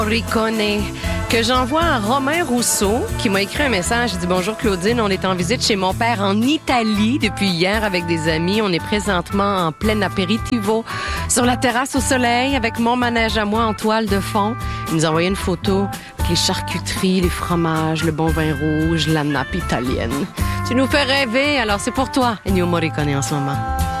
Morricone, que j'envoie à Romain Rousseau, qui m'a écrit un message. Il dit: bonjour Claudine, on est en visite chez mon père en Italie depuis hier avec des amis. On est présentement en plein apéritivo sur la terrasse au soleil avec mon manège à moi en toile de fond. Il nous a envoyé une photo avec les charcuteries, les fromages, le bon vin rouge, la nappe italienne. Tu nous fais rêver, alors c'est pour toi, Ennio Morricone en ce moment.